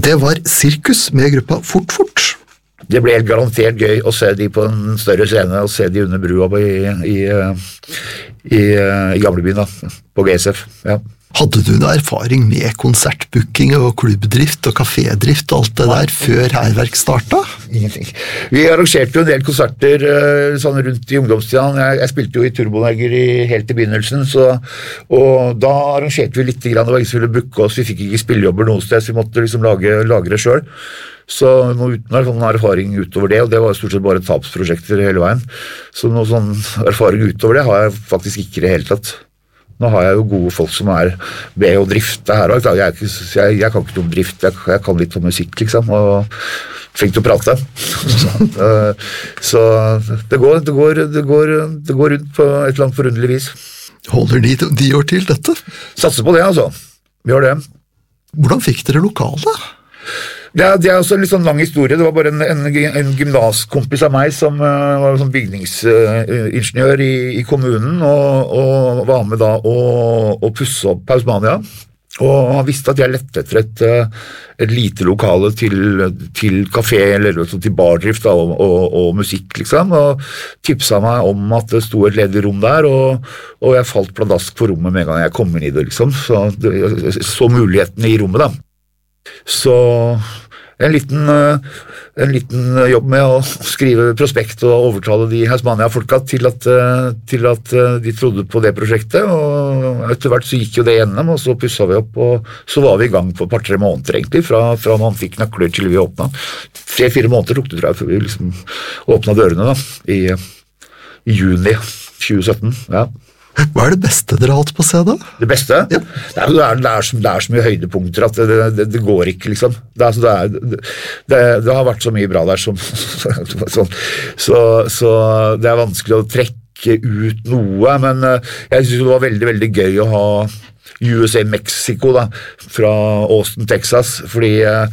Det var Sirkus med gruppa Fort Fort. Det ble helt garantert gøy å se de på en større scene, og se de under brua i gamlebyen da, på GSF, ja. Hadde du noe erfaring med konsertbooking og klubbdrift og kafédrift og alt det der før Hærverk startet? Ingenting. Vi arrangerte jo en del konserter sånn rundt i ungdomstiden. Jeg spilte jo i Turboneger helt i begynnelsen, og da arrangerte vi litt grann, det var ingen som ville booke oss, vi fikk ikke spillejobber noe sted, så vi måtte liksom lage det selv. Så uten sånn erfaring utover det, og det var stort sett bare tapsprosjekter hele veien, så noe sånn erfaring utover det har jeg faktisk ikke i det hele tatt. Nå har jeg jo gode folk som er med å drifte her, og jeg kan ikke noe drift, jeg kan litt om musikk liksom, og flink til å prate. Så det går rundt på et eller annet forunderlig vis. Holder de år til dette? Satser på det altså, vi gjør det. Hvordan fikk dere lokale? Det er også en litt sånn lang historie. Det var bare en gymnaskompis av meg som var sånn bygningsingeniør i kommunen og var med da og pusse opp Pausmania. Og han visste at jeg lette etter et lite lokale til kafé eller til bardrift da, og musikk liksom, og tipset meg om at det sto et ledig rom der, og jeg falt pladask på rommet med en gang jeg kom inn i det liksom, så mulighetene i rommet da. Så en liten jobb med å skrive prospekt og overtale de Hausmania-folka til at de trodde på det prosjektet, og etter hvert så gikk jo det gjennom, og så pusset vi opp, og så var vi i gang på et par-tre måneder egentlig, fra man fikk nøkler til vi åpnet. 3-4 måneder tok det, tror jeg, før vi liksom åpnet dørene da, i juni 2017, ja. Hva det beste dere har hatt på CD? Det beste? Ja. Det er så mye høydepunkter at det går ikke, liksom. Det har vært så mye bra der så det er vanskelig å trekke ut noe, men jeg synes det var veldig, veldig gøy å ha USA Mexico da, fra Austin, Texas, fordi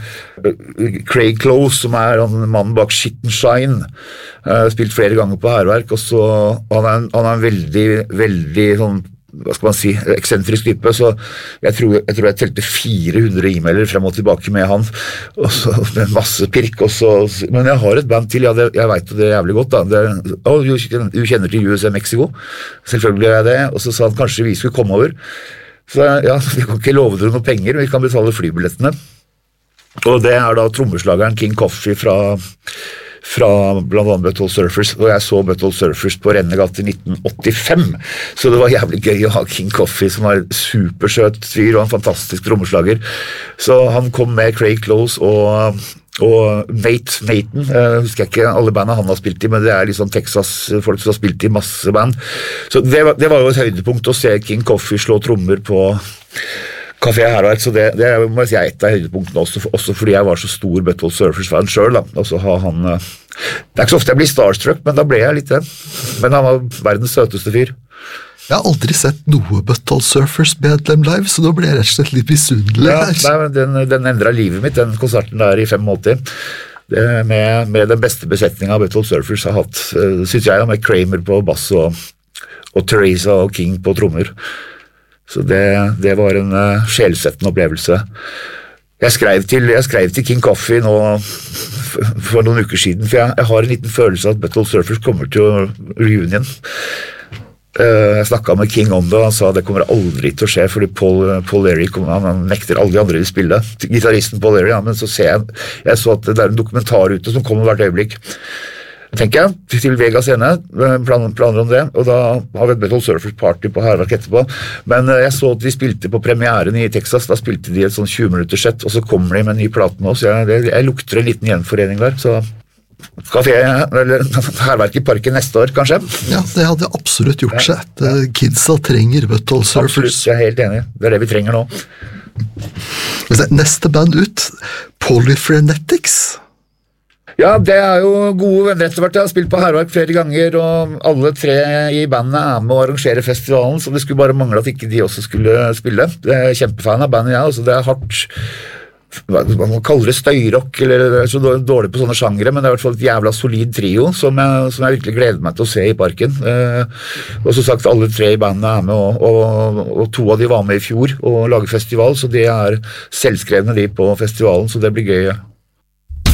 Craig Close, som er mannen bak Shit and Shine, spilt flere ganger på Hærverk, og så han er en veldig, veldig sånn, hva skal man si, eksentrisk type, så jeg tror jeg telte 400 e-mailer frem og tilbake med han, og så med masse pirk, men jeg har et band til, jeg vet det jævlig godt da, du kjenner til USA Mexico, selvfølgelig gjør jeg det, og så sa han kanskje vi skulle komme over, så ja, vi kan ikke love dere noe penger, vi kan betale flybillettene, og det er da trommeslageren King Coffey fra blant annet Butthole Surfers, og jeg så Butthole Surfers på Rennegat i 1985, så det var jævlig gøy å ha King Coffey som var supersøt fyr og en fantastisk trommeslager, så han kom med Craig Close og Nathan, husker jeg ikke alle bandene han har spilt i, men det er liksom Texas-folk som har spilt i masse band, så det var jo et høydepunkt å se King Coffey slå trommer på Café Hærverk, så det må jeg si er et av høydepunktene også fordi jeg var så stor Butthole Surfers-fan selv da, og så har han det er ikke så ofte jeg blir starstruck, men da ble jeg litt det, men han var verdens søteste fyr. Jeg har aldri sett noe Butthole Surfers medlem live, så nå ble jeg rett og slett litt misunnelig her. Ja, den endret livet mitt, den konserten der i 85. Med den beste besetningen av Butthole Surfers har hatt, synes jeg, med Kramer på bass og Teresa og King på trommer. Så det var en sjelsettende opplevelse. Jeg skrev til King Coffey nå for noen uker siden, for jeg har en liten følelse at Butthole Surfers kommer til reunion. Jeg snakket med King om det, og han sa det kommer aldri til å skje, fordi Paul Leary han nekter alle de andre å spille, gitaristen Paul Leary, ja, men så ser jeg så at det er en dokumentar ute som kommer hvert øyeblikk, tenker jeg, til Vega scene, planer om det, og da har vi et Butthole Surfers party på Hærverk etterpå, men jeg så at de spilte på premieren i Texas, da spilte de et sånn 20-minutters sett, og så kommer de med en ny plate nå, så jeg lukter en liten gjenforening der, så kafé, eller Hærverk i parken neste år, kanskje? Ja, det hadde absolutt gjort seg. Kidsa trenger Butthole Surfers. Absolutt, jeg er helt enig. Det er det vi trenger nå. Neste band ut, Polyfrenetics. Ja, det er jo gode venner etter hvert. Jeg har spilt på Hærverk flere ganger, og alle tre i bandet er med å arrangere festivalen, så det skulle bare mangle at ikke de også skulle spille. Jeg er kjempefan av bandet, ja. Altså, det er hardt man kaller det støyrock, eller jeg er så dårlig på sånne sjangere, men det er i hvert fall et jævla solid trio som jeg virkelig gleder meg til å se i parken. Og som sagt, alle 3 i bandene er med, og 2 av de var med i fjor og lager festival, så det er selvskrevne de på festivalen, så det blir gøy.